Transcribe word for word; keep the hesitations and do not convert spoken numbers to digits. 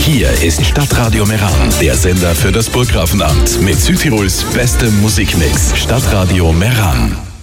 Hier ist Stadtradio Meran, der Sender für das Burggrafenamt mit Südtirols bestem Musikmix. Stadtradio Meran.